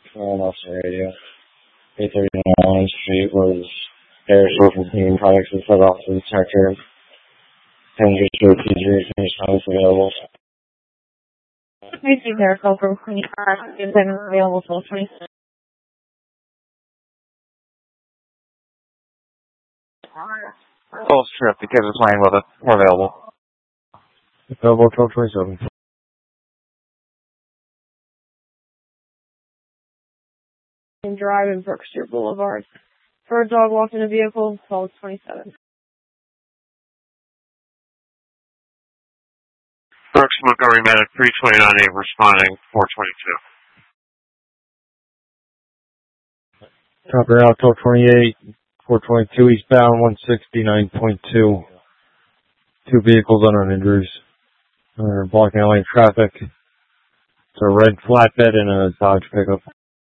Going off the radio. 839 Allen Street was Harris Wilson Team Products and set off to the detector. Passenger show PG information is available. Hey, Steve there, call from Queen Park. Is available till 26. Full trip because it's playing with it. We're available. Available till 27. Drive in Brookshire Boulevard. For a dog walked in a vehicle, call 27. Brooks Montgomery Medic 329A responding 422. Copy out till 28. 422 eastbound 169.2. Two vehicles under injuries. Blocking lane traffic. It's a red flatbed and a Dodge pickup.